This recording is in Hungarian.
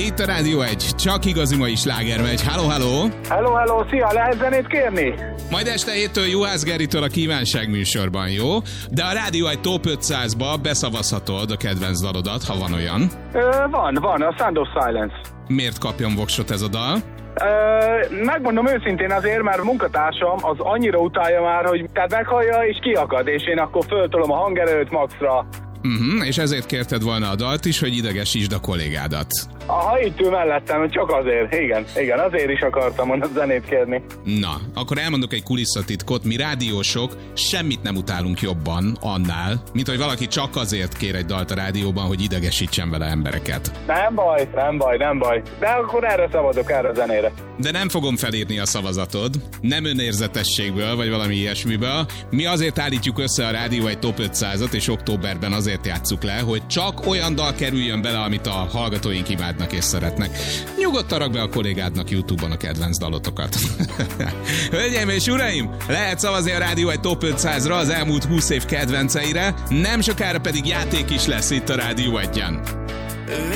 Itt a Rádió 1, csak igazi mai sláger megy. Halló, halló! Hello, szia, lehet zenét kérni? Majd este 7-től Juhász Geritől a kívánság műsorban, jó? De a Rádió 1 Top 500-ba beszavazhatod a kedvenc dalodat, ha van olyan. Van, a Sound of Silence. Miért kapjon voksot ez a dal? Megmondom őszintén azért, mert munkatársam az annyira utálja már, hogy tehát meghallja és kiakad, és én akkor föltolom a hangerőt maxra. És ezért kérted volna a dalt is, hogy idegesítsd a kollégádat. Ha itt ül mellettem, csak azért, igen, azért is akartam a zenét kérni. Na, akkor elmondok egy kulisszatitkot, mi rádiósok semmit nem utálunk jobban annál, mint hogy valaki csak azért kér egy dalt a rádióban, hogy idegesítsen vele embereket. Nem baj. De akkor erre szavazok, erre a zenére. De nem fogom felírni a szavazatod, nem önérzetességből, vagy valami ilyesmiből. Mi azért állítjuk össze a Rádió egy Top 500-at, és októberben azért játsszuk le, hogy csak olyan dal kerüljön bele, amit a hallgatóink imádnak és szeretnek. Nyugodtan rakd be a kollégádnak YouTube-on a kedvenc dalotokat. Hölgyeim és uraim, lehet szavazni a Rádió egy Top 500-ra az elmúlt 20 év kedvenceire, nem sokára pedig játék is lesz itt a Rádió 1-en.